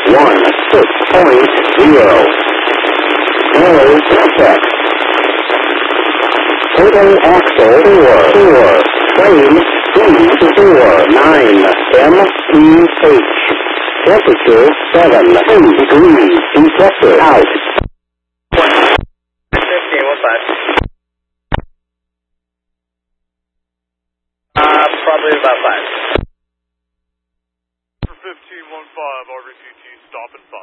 16.0. Nose check. Total axle 4. Frame speed 9. MPH. Temperature 7 degrees. Detector out. 15, probably about 5. For 1515, RBCT, stop and